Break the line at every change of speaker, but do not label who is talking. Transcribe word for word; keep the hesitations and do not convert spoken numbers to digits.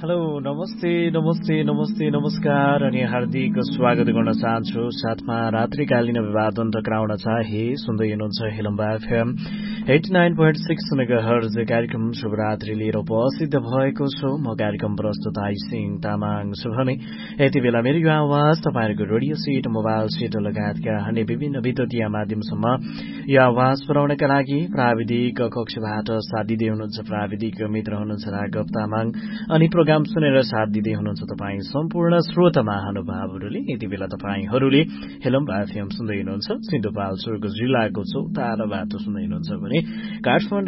Hello नमस्ते नमस्ते नमस्ते नमस्कार अनि हार्दिक स्वागत गर्न चाहन्छु। साथमा रात्रिकालीन विवादन टक्राउन चाहे सुन्दै हुनुहुन्छ हेलम्बा FM eighty nine point six megahertz कार्यक्रम शुभरात्रि लिएर उपस्थित भएको छु। म कार्यक्रम प्रस्तुत सिंह तामाङ छु भने यति बेला मेरो यो आवाज तपाईँहरूको रेडियो सेट मोबाइल सेट लगायतका अन्य विभिन्न विद्युतीय माध्यमसम्म यो आवाज पुर्याउनका लागि प्राविधिक कक्षबाट साथ दिँदै हुनुहुन्छ प्राविधिक मित्र हुनुहुन्छ राघव तामाङ अनि प्रोग्राम सुनेर साथ दिँदै हुनुहुन्छ तपाईँ सम्पूर्ण श्रोता महानुभावहरूले। यति बेला तपाईँहरूले हेलम्बा एफएम सुन्दै हुनुहुन्छ। सिन्धुपाल्चोक जिल्लाको चौताराबाट सुन्दै हुनुहुन्छ भने काठमाडौँ